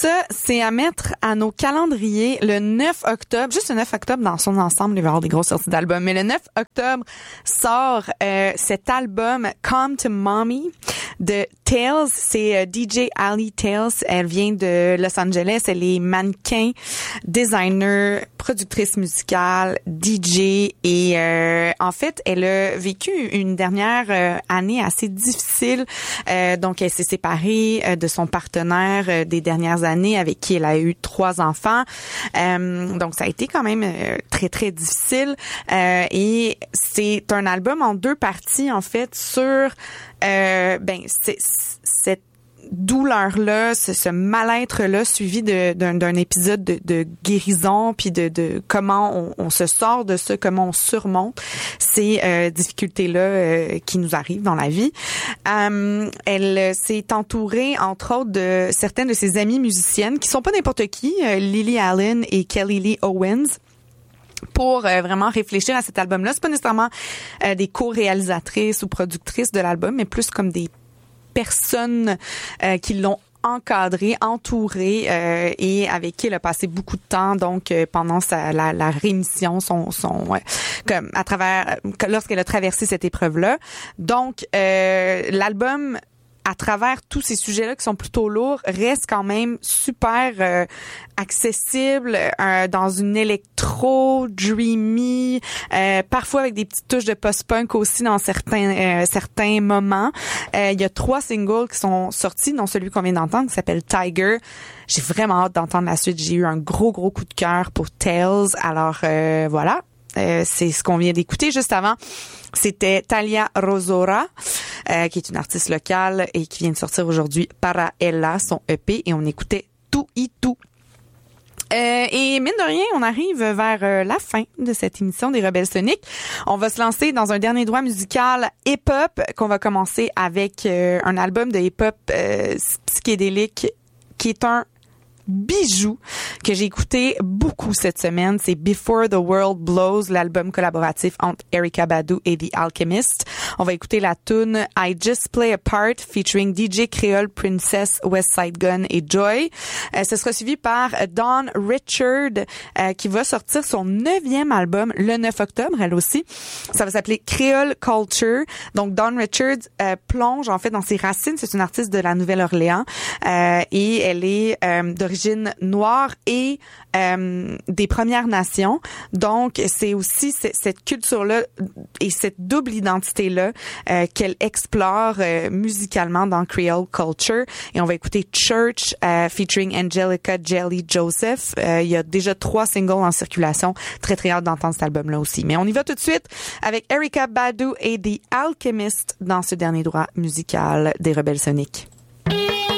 ça, c'est à mettre à nos calendriers le 9 octobre, juste le 9 octobre dans son ensemble, il va y avoir des grosses sorties d'albums, mais le 9 octobre sort cet album Come to Mommy de Tales. C'est DJ Ali Tales. Elle vient de Los Angeles. Elle est mannequin, designer, productrice musicale, DJ et en fait, elle a vécu une dernière année assez difficile. Donc, elle s'est séparée de son partenaire des dernières années avec qui elle a eu 3 enfants. Donc, ça a été quand même très, très difficile. Et c'est un album en 2 parties, en fait, sur cette douleur-là, ce mal-être-là, suivi d'un épisode de guérison, puis de comment on se sort de ça, comment on surmonte ces difficultés-là qui nous arrivent dans la vie. Elle s'est entourée, entre autres, de certaines de ses amies musiciennes, qui sont pas n'importe qui, Lily Allen et Kelly Lee Owens, pour vraiment réfléchir à cet album-là. C'est pas nécessairement des co-réalisatrices ou productrices de l'album, mais plus comme des personnes qui l'ont encadré, entouré et avec qui elle a passé beaucoup de temps donc pendant la rémission comme à travers lorsqu'elle a traversé cette épreuve-là. Donc l'album, à travers tous ces sujets-là qui sont plutôt lourds, reste quand même super accessible, dans une électro, dreamy, parfois avec des petites touches de post-punk aussi dans certains moments. Il y a 3 singles qui sont sortis, dont celui qu'on vient d'entendre, qui s'appelle Tiger. J'ai vraiment hâte d'entendre la suite. J'ai eu un gros coup de cœur pour Tales. Alors voilà. C'est ce qu'on vient d'écouter juste avant. C'était Talia Rosora, qui est une artiste locale et qui vient de sortir aujourd'hui Para Ella, son EP, et on écoutait Tout y Tout. Et mine de rien, on arrive vers la fin de cette émission des Rebelles Soniques. On va se lancer dans un dernier droit musical hip-hop, qu'on va commencer avec un album de hip-hop psychédélique qui est un bijou que j'ai écouté beaucoup cette semaine. C'est Before the World Blows, l'album collaboratif entre Erykah Badu et The Alchemist. On va écouter la tune I Just Play a Part featuring DJ Creole, Princess, Westside Gun et Joy. Ce sera suivi par Dawn Richard qui va sortir son 9e album le 9 octobre, elle aussi. Ça va s'appeler Creole Culture. Donc Dawn Richard plonge en fait dans ses racines. C'est une artiste de la Nouvelle-Orléans et elle est d'origine noire et des Premières Nations. Donc, c'est aussi cette culture-là et cette double identité-là qu'elle explore musicalement dans Creole Culture. Et on va écouter Church featuring Angelica Jelly Joseph. Il y a déjà 3 singles en circulation. Très, très hâte d'entendre cet album-là aussi. Mais on y va tout de suite avec Erykah Badu et The Alchemist dans ce dernier droit musical des Rebelles Soniques.